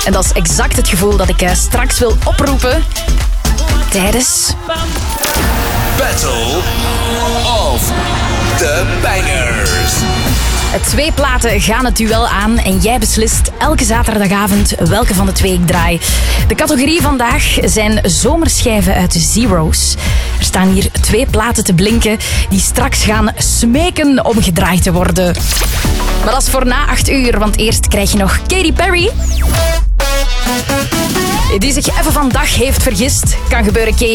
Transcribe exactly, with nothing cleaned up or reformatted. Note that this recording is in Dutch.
En dat is exact het gevoel dat ik uh, straks wil oproepen tijdens... Battle of the Bangers. Twee platen gaan het duel aan en jij beslist elke zaterdagavond welke van de twee ik draai. De categorie vandaag zijn zomerschijven uit de Zero's. Er staan hier twee platen te blinken die straks gaan smeken om gedraaid te worden. Maar dat is voor na acht uur, want eerst krijg je nog Katy Perry. Die zich even van dag heeft vergist. Kan gebeuren, Katy.